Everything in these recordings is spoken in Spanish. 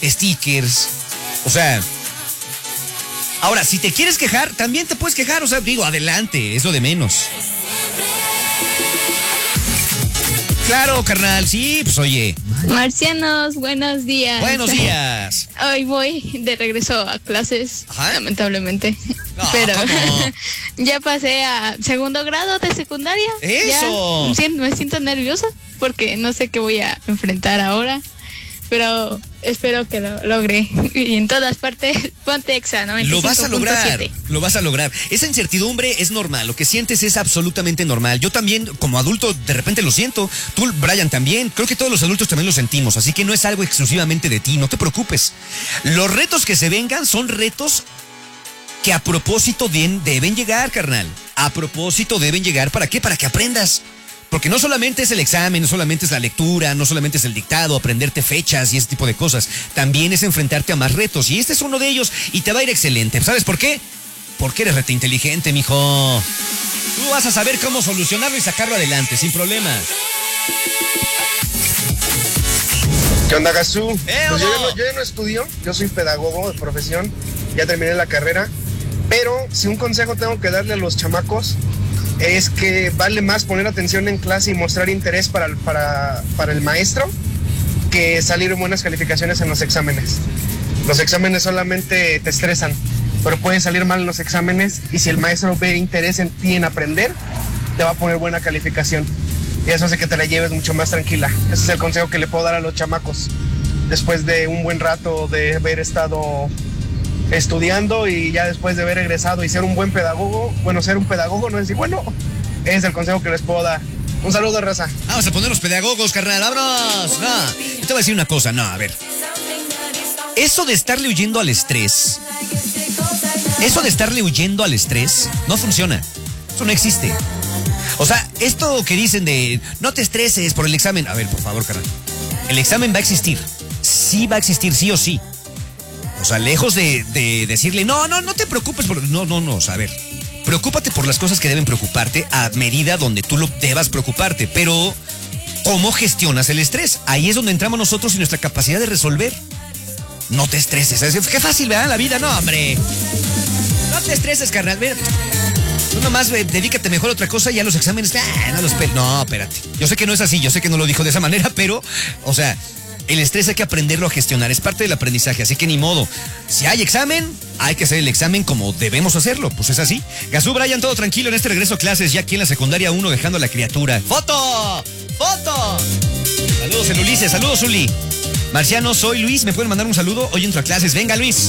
stickers. O sea, ahora, si te quieres quejar, también te puedes quejar. O sea, digo, adelante, es lo de menos. Claro, carnal, sí, pues oye. Marcianos, buenos días. Buenos días. Hoy voy de regreso a clases, Ajá. lamentablemente. No, pero ¿cómo? ya pasé a segundo grado de secundaria. ¡Eso! Ya me siento nerviosa porque no sé qué voy a enfrentar ahora. Pero espero que lo logre. Y en todas partes, ponte exa, ¿no? Lo vas a lograr, lo vas a lograr. Esa incertidumbre es normal, lo que sientes es absolutamente normal. Yo también, como adulto, de repente lo siento. Tú, Brian, también. Creo que todos los adultos también lo sentimos, así que no es algo exclusivamente de ti, no te preocupes. Los retos que se vengan son retos que a propósito deben llegar, carnal. A propósito deben llegar, ¿para qué? Para que aprendas. Porque no solamente es el examen, no solamente es la lectura, no solamente es el dictado, aprenderte fechas y ese tipo de cosas. También es enfrentarte a más retos. Y este es uno de ellos y te va a ir excelente. ¿Sabes por qué? Porque eres rete inteligente, mijo. Tú vas a saber cómo solucionarlo y sacarlo adelante, sin problema. ¿Qué onda, Gazú? Pues ¡Oh! yo ya no estudio, yo soy pedagogo de profesión, ya terminé la carrera, pero si un consejo tengo que darle a los chamacos es que vale más poner atención en clase y mostrar interés para el maestro que salir en buenas calificaciones en los exámenes. Los exámenes solamente te estresan, pero pueden salir mal en los exámenes y si el maestro ve interés en ti en aprender, te va a poner buena calificación. Y eso hace que te la lleves mucho más tranquila. Ese es el consejo que le puedo dar a los chamacos después de un buen rato de haber estado estudiando y ya después de haber egresado y ser un buen pedagogo. Bueno, ser un pedagogo no es decir, bueno, ese es el consejo que les puedo dar. Un saludo, raza. Vamos a poner los pedagogos, carnal, vámonos. No, yo te voy a decir una cosa, no, a ver. Eso de estarle huyendo al estrés, no funciona. Eso no existe. O sea, esto que dicen de no te estreses por el examen. A ver, por favor, carnal. El examen va a existir. Sí va a existir, sí o sí. O sea, lejos de decirle, no te preocupes por... No, o sea, a ver. Preocúpate por las cosas que deben preocuparte a medida donde tú lo debas preocuparte. Pero, ¿cómo gestionas el estrés? Ahí es donde entramos nosotros y nuestra capacidad de resolver. No te estreses. Qué fácil, ¿verdad? La vida, no, hombre. No te estreses, carnal. Mira, tú nomás dedícate mejor a otra cosa y a los exámenes. No, espérate. Yo sé que no es así, yo sé que no lo dijo de esa manera, pero, o sea, el estrés hay que aprenderlo a gestionar, es parte del aprendizaje, así que ni modo. Si hay examen, hay que hacer el examen como debemos hacerlo, pues es así. Gazú, Brian, todo tranquilo en este regreso a clases, ya aquí en la secundaria 1 dejando a la criatura. ¡Foto! Saludos, el Ulises, saludos, Uli. Marciano, soy Luis, ¿me pueden mandar un saludo? Hoy entro a clases, venga Luis.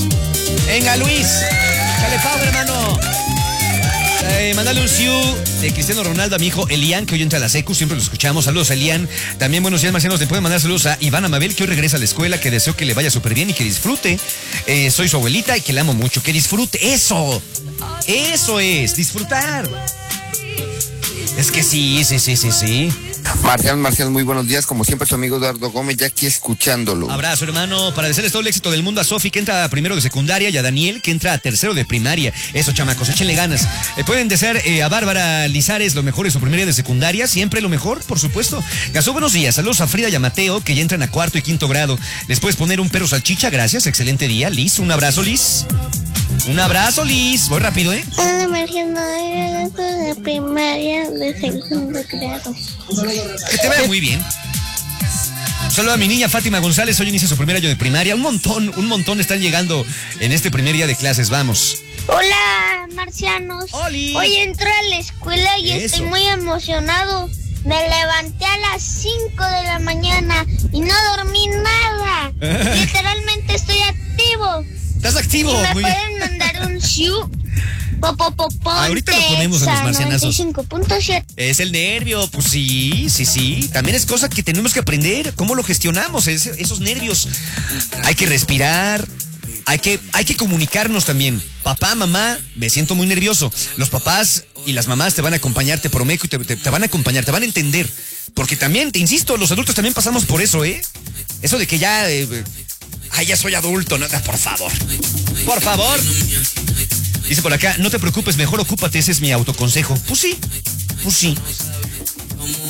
Dale pavo, hermano. Mándale un siu de Cristiano Ronaldo a mi hijo Elian, que hoy entra a la secu, siempre lo escuchamos. Saludos a Elian. También buenos días, marcianos. Le pueden mandar saludos a Iván Amabel, que hoy regresa a la escuela, que deseo que le vaya súper bien y que disfrute. Soy su abuelita y que la amo mucho. Que disfrute. Eso es, disfrutar. Es que sí. Marcial, muy buenos días. Como siempre, su amigo Eduardo Gómez, ya aquí escuchándolo. Abrazo, hermano. Para desearles todo el éxito del mundo a Sofi, que entra a primero de secundaria, y a Daniel, que entra a tercero de primaria. Eso, chamacos, échenle ganas. Pueden desear a Bárbara Lizares lo mejor en su primer día de secundaria. Siempre lo mejor, por supuesto. Gazú, buenos días. Saludos a Frida y a Mateo, que ya entran a cuarto y quinto grado. ¿Les puedes poner un perro salchicha? Gracias. Excelente día. Liz, un abrazo, Liz. Voy rápido, ¿eh? Hola, Marciano, de primaria de segundo grado. Que te vea muy bien. Saludo a mi niña Fátima González, hoy inicia su primer año de primaria. Un montón están llegando en este primer día de clases, vamos. Hola, marcianos. ¡Oli! Hoy entro a la escuela y estoy muy emocionado. Me levanté a las 5 de la mañana y no dormí nada. Literalmente estoy activo. ¿Estás activo? ¿Y me muy pueden bien. mandar un siu? Ahorita lo ponemos en los marcianazos. 95.7. Es el nervio, pues sí. También es cosa que tenemos que aprender. ¿Cómo lo gestionamos? Esos nervios. Hay que respirar. Hay que comunicarnos también. Papá, mamá, me siento muy nervioso. Los papás y las mamás te van a acompañar, te prometo, y te van a acompañar, te van a entender. Porque también, te insisto, los adultos también pasamos por eso, ¿eh? Eso de que ya... ya soy adulto, no, por favor. Por favor. Dice por acá, no te preocupes, mejor ocúpate, ese es mi autoconsejo. Pues sí.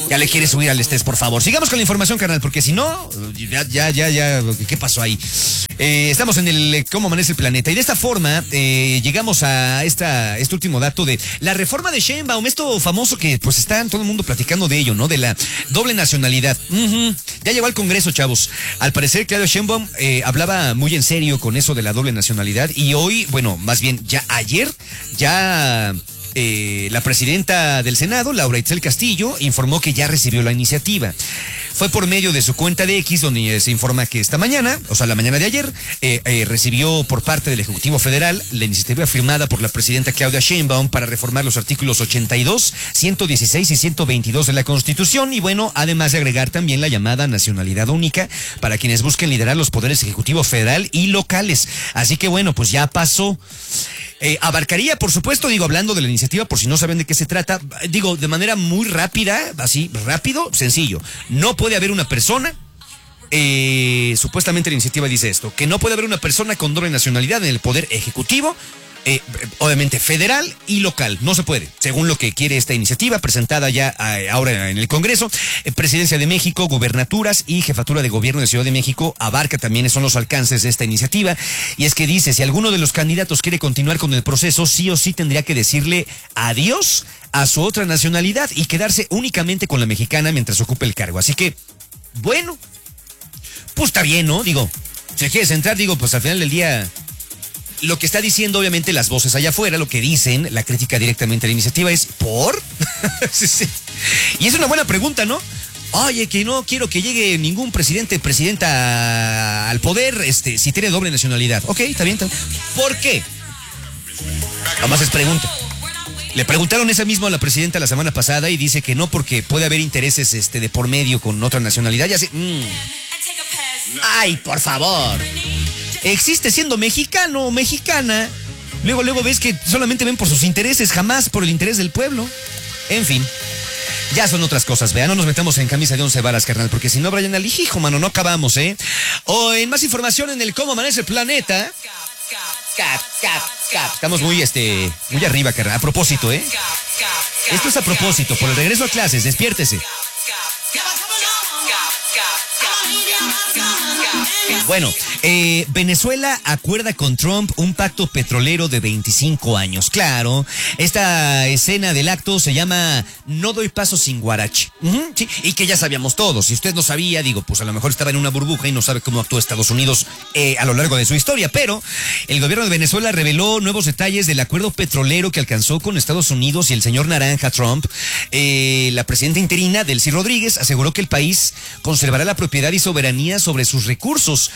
Ya le quiere subir al estrés, por favor. Sigamos con la información, carnal, porque si no, ya, ¿qué pasó ahí? Estamos en el Cómo Amanece el Planeta. Y de esta forma, llegamos a este último dato de la reforma de Sheinbaum, esto famoso que pues está todo el mundo platicando de ello, ¿no? De la doble nacionalidad. Ya llegó al Congreso, chavos. Al parecer, Claudia Sheinbaum hablaba muy en serio con eso de la doble nacionalidad. Y hoy, bueno, más bien, ya ayer, la presidenta del Senado, Laura Itzel Castillo, informó que ya recibió la iniciativa. Fue por medio de su cuenta de X, donde se informa que esta mañana, o sea, la mañana de ayer, recibió por parte del Ejecutivo Federal la iniciativa firmada por la presidenta Claudia Sheinbaum para reformar los artículos 82, 116 y 122 de la Constitución. Y bueno, además de agregar también la llamada nacionalidad única para quienes busquen liderar los poderes ejecutivo federal y locales. Así que bueno, pues ya pasó. Abarcaría, por supuesto, hablando de la iniciativa, por si no saben de qué se trata, de manera muy rápida, así, rápido, sencillo. No puede haber una persona, supuestamente la iniciativa dice esto, que no puede haber una persona con doble nacionalidad en el poder ejecutivo, obviamente federal y local. No se puede, según lo que quiere esta iniciativa, presentada ya ahora en el Congreso. Presidencia de México, gobernaturas y jefatura de gobierno de Ciudad de México abarca también, son los alcances de esta iniciativa. Y es que dice, si alguno de los candidatos quiere continuar con el proceso, sí o sí tendría que decirle adiós a su otra nacionalidad y quedarse únicamente con la mexicana mientras ocupe el cargo. Así que, bueno, pues está bien, ¿no? Si quieres entrar, pues al final del día, lo que está diciendo obviamente las voces allá afuera, lo que dicen, la crítica directamente a la iniciativa es, ¿por? Sí. Y es una buena pregunta, ¿no? Oye, que no quiero que llegue ningún presidenta al poder, si tiene doble nacionalidad. Ok, está bien. ¿Por qué? Además es pregunta. Le preguntaron esa misma a la presidenta la semana pasada y dice que no, porque puede haber intereses de por medio con otra nacionalidad. Ya sé. Ay, por favor. Existe siendo mexicano o mexicana. Luego ves que solamente ven por sus intereses, jamás por el interés del pueblo. En fin, ya son otras cosas, no nos metamos en camisa de 11 varas, carnal, porque si no, Brian Alijijo, mano, no acabamos, O en más información en el Cómo Amanece el Planeta. Estamos muy arriba, carnal. A propósito, Esto es a propósito, por el regreso a clases, despiértese. Bueno, Venezuela acuerda con Trump un pacto petrolero de 25 años. Claro, esta escena del acto se llama No doy paso sin guarache. Sí, y que ya sabíamos todos. Si usted no sabía, pues a lo mejor estaba en una burbuja y no sabe cómo actuó Estados Unidos a lo largo de su historia. Pero el gobierno de Venezuela reveló nuevos detalles del acuerdo petrolero que alcanzó con Estados Unidos y el señor Naranja Trump. La presidenta interina, Delcy Rodríguez, aseguró que el país conservará la propiedad y soberanía sobre sus recursos.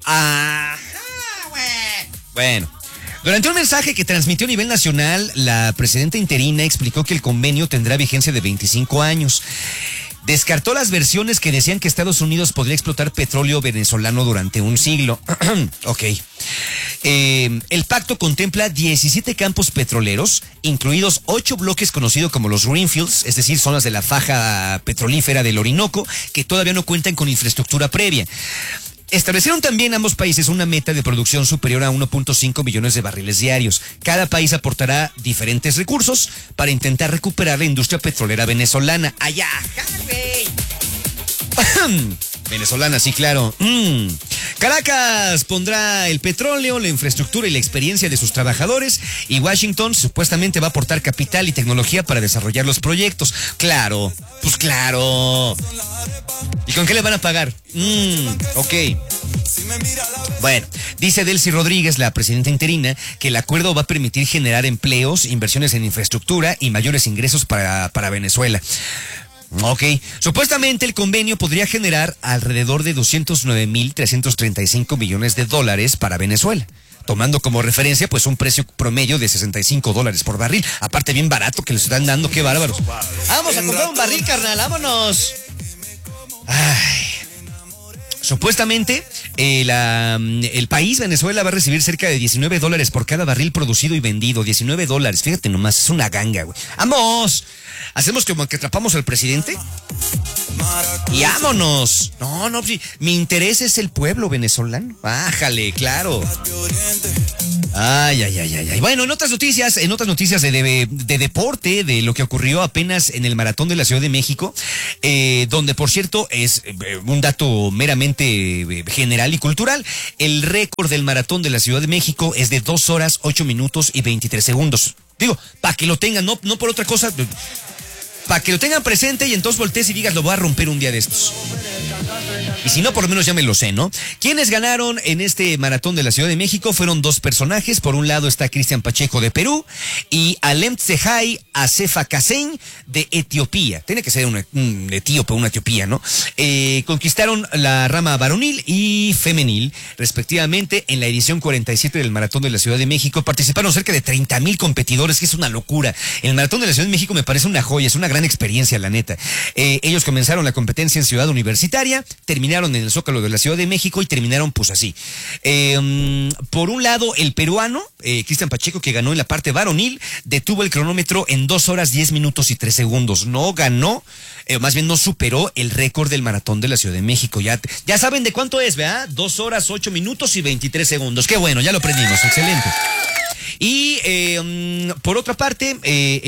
Bueno, durante un mensaje que transmitió a nivel nacional, la presidenta interina explicó que el convenio tendrá vigencia de 25 años. Descartó las versiones que decían que Estados Unidos podría explotar petróleo venezolano durante un siglo. Ok. El pacto contempla 17 campos petroleros, incluidos 8 bloques conocidos como los Greenfields, es decir, zonas de la faja petrolífera del Orinoco, que todavía no cuentan con infraestructura previa. Establecieron también ambos países una meta de producción superior a 1.5 millones de barriles diarios. Cada país aportará diferentes recursos para intentar recuperar la industria petrolera venezolana. ¡Allá! Venezolana, sí, claro. Caracas pondrá el petróleo, la infraestructura y la experiencia de sus trabajadores, y Washington supuestamente va a aportar capital y tecnología para desarrollar los proyectos. Claro, pues claro. ¿Y con qué le van a pagar? Ok. Bueno, dice Delcy Rodríguez, la presidenta interina, que el acuerdo va a permitir generar empleos, inversiones en infraestructura y mayores ingresos para Venezuela. Ok, supuestamente el convenio podría generar alrededor de 209.335 millones de dólares para Venezuela, tomando como referencia pues un precio promedio de $65 por barril. Aparte bien barato que les están dando, qué bárbaros. Vamos a comprar un barril, carnal, vámonos. Ay. Supuestamente el país, Venezuela, va a recibir cerca de $19 por cada barril producido y vendido. $19, fíjate nomás, es una ganga, güey. ¡Vamos! ¿Hacemos como que atrapamos al presidente? ¡Y vámonos! No, sí, mi interés es el pueblo venezolano. ¡Bájale, claro! Ay. Bueno, en otras noticias de deporte, de lo que ocurrió apenas en el Maratón de la Ciudad de México, donde, por cierto, es un dato meramente general y cultural. El récord del Maratón de la Ciudad de México es de 2 horas, 8 minutos y 23 segundos. Digo, para que lo tengan, no por otra cosa, para que lo tengan presente y entonces voltees y digas, lo voy a romper un día de estos. Y si no, por lo menos ya me lo sé, ¿no? ¿Quiénes ganaron en este Maratón de la Ciudad de México? Fueron 2 personajes. Por un lado está Cristian Pacheco de Perú y Alem Tsehai Asefa Kasein de Etiopía. Tiene que ser un etíope, una Etiopía, ¿no? Conquistaron la rama varonil y femenil, respectivamente, en la edición 47 del Maratón de la Ciudad de México. Participaron cerca de 30,000 competidores, que es una locura. El Maratón de la Ciudad de México me parece una joya, es una gran experiencia, la neta. Ellos comenzaron la competencia en Ciudad Universitaria, terminaron en el Zócalo de la Ciudad de México y terminaron pues así. Por un lado, el peruano, Cristian Pacheco, que ganó en la parte varonil, detuvo el cronómetro en 2 horas, 10 minutos y 3 segundos. No ganó, más bien no superó el récord del Maratón de la Ciudad de México. Ya saben de cuánto es, ¿verdad? 2 horas, 8 minutos y 23 segundos. Qué bueno, ya lo aprendimos, excelente. Y por otra parte,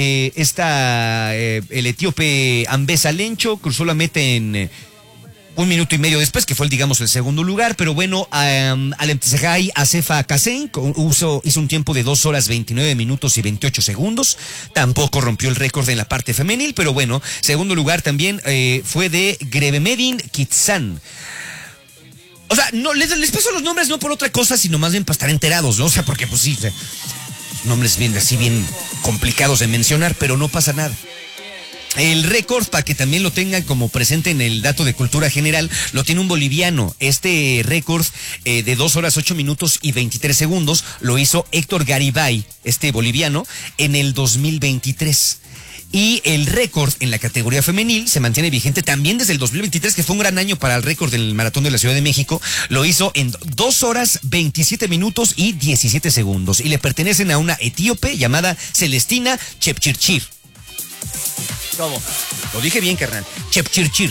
el etíope Ambesa Lencho cruzó la meta en 1 minuto y medio después, que fue, digamos, el segundo lugar. Pero bueno, Alem Tsehai Asefa Kasein hizo un tiempo de 2 horas, 29 minutos y 28 segundos. Tampoco rompió el récord en la parte femenil, pero bueno, segundo lugar también fue de Grevemedin Kitsan. O sea, no les paso los nombres no por otra cosa, sino más bien para estar enterados, ¿no? O sea, porque pues sí, nombres bien complicados de mencionar, pero no pasa nada. El récord, para que también lo tengan como presente en el dato de cultura general, lo tiene un boliviano. Este récord de 2 horas, 8 minutos y 23 segundos lo hizo Héctor Garibay, este boliviano, en el 2023. Y el récord en la categoría femenil se mantiene vigente también desde el 2023, que fue un gran año para el récord del Maratón de la Ciudad de México. Lo hizo en 2 horas, 27 minutos y 17 segundos. Y le pertenecen a una etíope llamada Celestina Chepchirchir. ¿Cómo? Lo dije bien, carnal. Chepchirchir.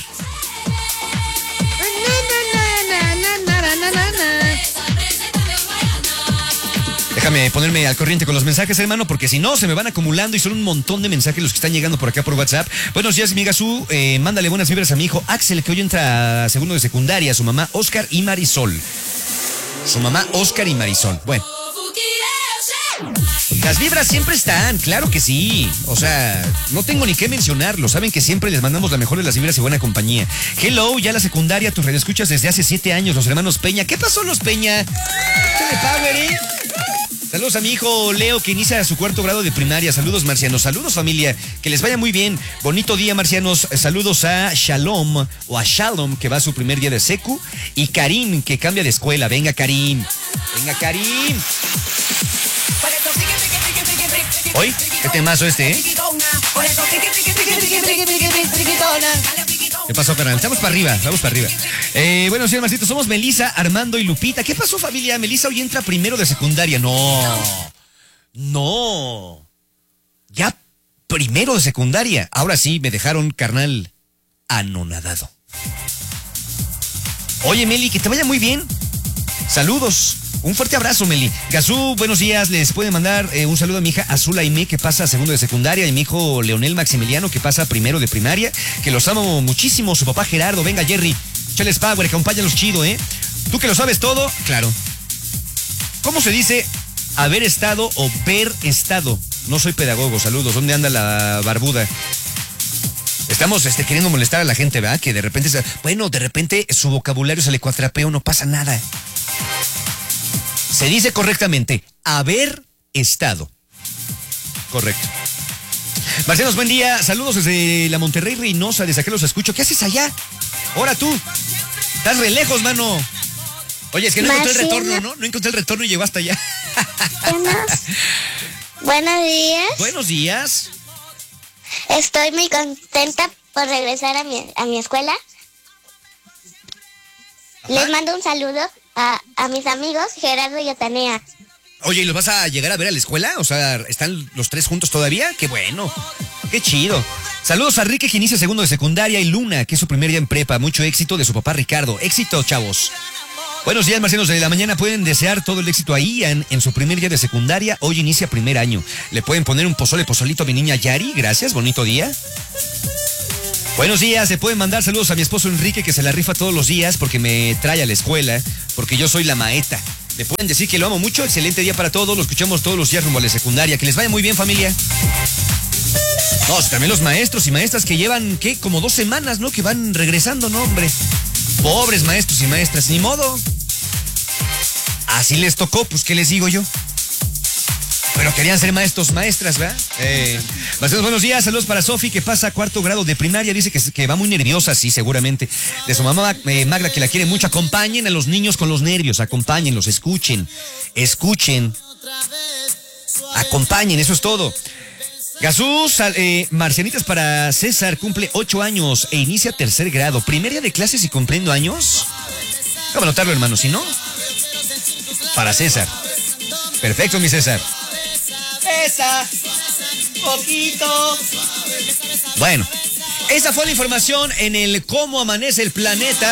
Déjame ponerme al corriente con los mensajes, hermano, porque si no, se me van acumulando y son un montón de mensajes los que están llegando por acá por WhatsApp. Buenos días, mi Gazú. Mándale buenas vibras a mi hijo Axel, que hoy entra a segundo de secundaria, su mamá Oscar y Marisol. Bueno. Las vibras siempre están, claro que sí. O sea, no tengo ni qué mencionarlo. Saben que siempre les mandamos la mejor de las vibras y buena compañía. Hello, ya la secundaria, tus radioescuchas desde hace 7 años, los hermanos Peña. ¿Qué pasó, los Peña? ¡Qué power, eh! Saludos a mi hijo Leo, que inicia su 4º grado de primaria. Saludos, marcianos. Saludos, familia. Que les vaya muy bien. Bonito día, marcianos. Saludos a Shalom, que va a su primer día de secu. Y Karim, que cambia de escuela. Venga, Karim. Hoy, qué temazo este, ¿eh? ¿Qué pasó, carnal? Vamos para arriba. Bueno, señor Marcito, somos Melissa, Armando y Lupita. ¿Qué pasó, familia? Melissa hoy entra primero de secundaria. No. Ya primero de secundaria. Ahora sí, me dejaron, carnal, anonadado. Oye, Meli, que te vaya muy bien. Saludos. Un fuerte abrazo, Meli. Gazú, buenos días. Les puede mandar un saludo a mi hija Azul Aimé, que pasa a segundo de secundaria, y a mi hijo Leonel Maximiliano, que pasa primero de primaria, que los amo muchísimo. Su papá Gerardo. Venga, Jerry, chales power, acompáñalos chido, ¿eh? Tú que lo sabes todo, claro. ¿Cómo se dice haber estado o ver estado? No soy pedagogo, saludos. ¿Dónde anda la barbuda? Estamos queriendo molestar a la gente, ¿verdad? Que de repente su vocabulario se le cuatrapea, no pasa nada. Se dice correctamente, haber estado. Correcto. Marcianos, buen día. Saludos desde la Monterrey Reynosa, desde aquí los escucho. ¿Qué haces allá? Ahora tú. Estás re lejos, mano. Oye, es que no encontré el retorno, ¿no? No encontré el retorno y llegó hasta allá. Buenos días. Buenos días. Estoy muy contenta por regresar a mi escuela. Ajá. Les mando un saludo a mis amigos Gerardo y Otanea. Oye, ¿y los vas a llegar a ver a la escuela? O sea, ¿están los 3 juntos todavía? ¡Qué bueno! ¡Qué chido! Saludos a Enrique, que inicia segundo de secundaria, y Luna, que es su primer día en prepa. Mucho éxito de su papá Ricardo. ¡Éxito, chavos! Buenos días, marcianos de la mañana. Pueden desear todo el éxito ahí en su primer día de secundaria. Hoy inicia primer año. Le pueden poner un pozolito a mi niña Yari. Gracias, bonito día. Buenos días, se pueden mandar saludos a mi esposo Enrique, que se la rifa todos los días porque me trae a la escuela, porque yo soy la maeta. Le pueden decir que lo amo mucho. Excelente día para todos. Lo escuchamos todos los días rumbo a la secundaria. Que les vaya muy bien, familia. No, también los maestros y maestras que llevan, ¿qué? Como 2 semanas, ¿no? Que van regresando, ¿no, hombre? Pobres maestros y maestras, ni modo. Así les tocó, pues, ¿qué les digo yo? Pero querían ser maestros, maestras, ¿verdad? Buenos días, saludos para Sofi, que pasa 4º grado de primaria. Dice que va muy nerviosa, sí, seguramente. De su mamá, Magda, que la quiere mucho. Acompañen a los niños con los nervios, acompáñenlos, escuchen. Acompañen, eso es todo. Jesús, marcianitas para César, cumple 8 años e inicia 3er grado. Primer día de clases y cumpliendo años. Vamos a anotarlo, hermano, si no. Para César. Perfecto, mi César. César, poquito. Bueno, esa fue la información en el Cómo Amanece el Planeta.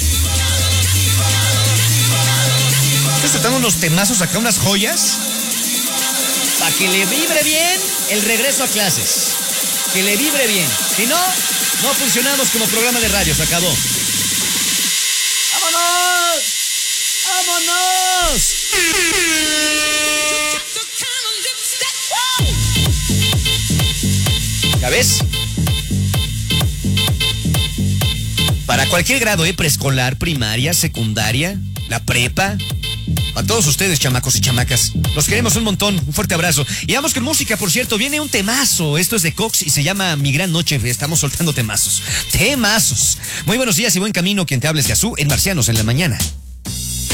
Estoy soltando unos temazos acá, unas joyas. Para que le vibre bien el regreso a clases. Que le vibre bien. Si no, no funcionamos como programa de radio. Se acabó. ¡Vámonos! ¡Vámonos! ¿Ya ves? Para cualquier grado, preescolar, primaria, secundaria, la prepa. A todos ustedes, chamacos y chamacas, los queremos un montón. Un fuerte abrazo. Y vamos con música, por cierto. Viene un temazo. Esto es de Cox y se llama Mi Gran Noche. Estamos soltando temazos. Temazos. Muy buenos días y buen camino. Quien te habla es Yazú en Marcianos en la Mañana.